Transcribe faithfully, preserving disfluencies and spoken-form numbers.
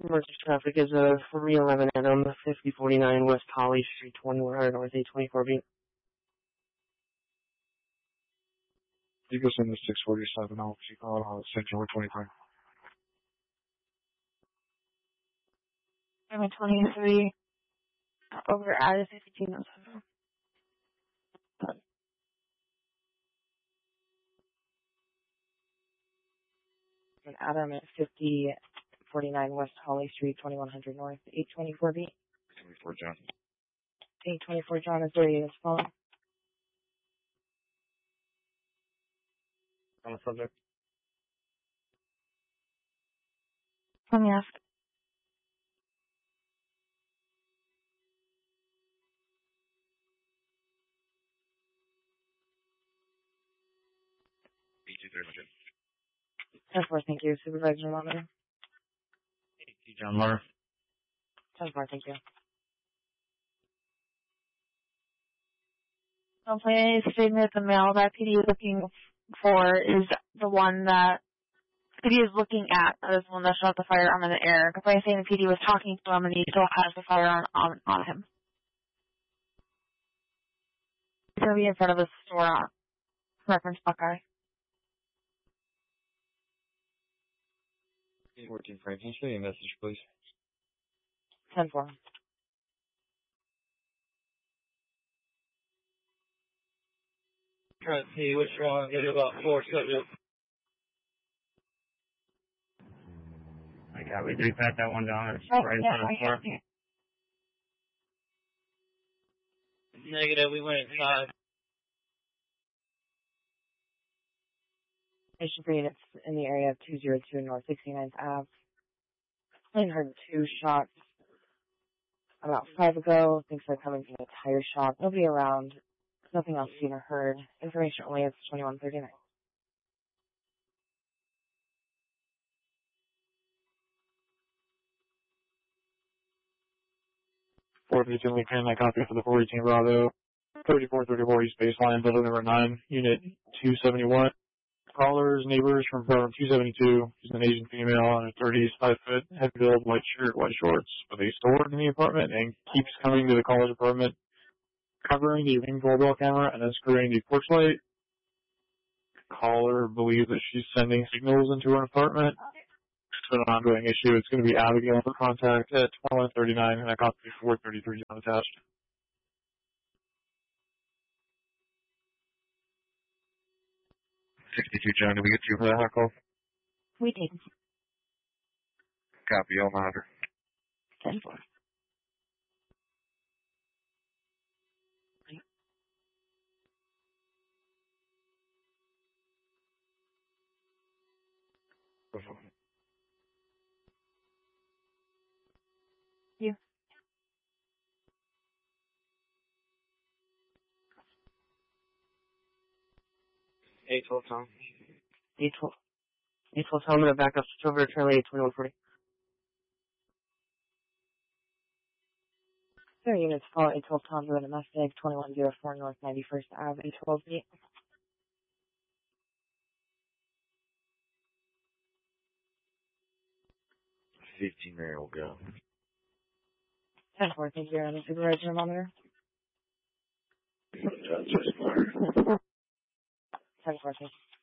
Emergency traffic is a three eleven Adam, fifty forty-nine West Holly Street, twenty-one hundred North, eight twenty-four B. Eagle Center six forty-seven, Officer call, uh, Central twenty-five. I'm at twenty-three, over at fifteen oh seven. And Adam at fifty forty-nine West Holly Street, twenty-one hundred North, eight twenty-four B. twenty-four John. eight twenty-four John is there units following. On the subject. Let me ask. B two three hundred. ten four, thank you. Supervisor Monitor. Hey, John Murph. ten four, thank you. Complaint statement, the mail that P D is looking for is the one that P D is looking at. That is the one that shot the firearm in the air. Complaint saying the P D was talking to him and he still has the firearm on, on him. He's going to be in front of the store on reference Buckeye. fourteen Frank, can you show me a message, please? ten four. Trying to see which one. Get about four subjects. I got we three pat that one down. It's Oh, right in yeah, front of the I floor. got you. Negative, we went inside. Station for units in the area of two oh two North sixty-ninth Avenue. I heard two shots about five ago. Thinks they're coming from a tire shop. Nobody around. Nothing else seen or heard. Information only is twenty-one thirty-nine. four fifty-two Lincoln, I copy for the four eighteen Bravo. thirty-four thirty-four East Baseline, building number nine, unit two seventy-one. Callers, neighbors from program two seventy-two. She's an Asian female on her thirties, five foot, heavy build, white shirt, white shorts, with a sword in the apartment and keeps coming to the caller's apartment, covering the ring doorbell camera and unscrewing the porch light. Caller believes that she's sending signals into her apartment. It's an ongoing issue. It's going to be Abigail for contact at twenty-one thirty-nine, and I copy four thirty-three John attached. sixty-two John, did we get you for that hot call? We did. Copy, all monitor. ten four. You. eight twelve Tom. eight twelve. eight twelve Tom, I'm going to back up to over Charlie eight twenty-one forty. There units call eight twelve Tom to a Mustang, twenty-one oh four North ninety-first Avenue, eight twelve B. fifteen there will go. ten four, thank you, Aaron. Supervisor Monitor. ten four, thank you.